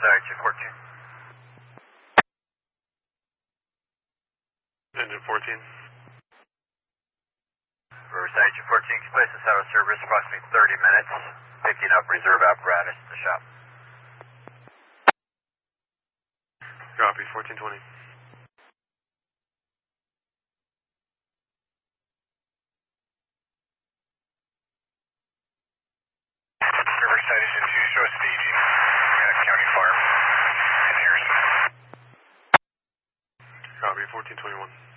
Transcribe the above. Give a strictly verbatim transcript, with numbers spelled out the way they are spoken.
Riverside, engine fourteen. Engine fourteen. Riverside, engine fourteen, places out of service approximately thirty minutes, picking up reserve apparatus at the shop. Copy, fourteen twenty. Riverside, engine two, show staging at County Farm in Harrison. Copy, fourteen twenty-one.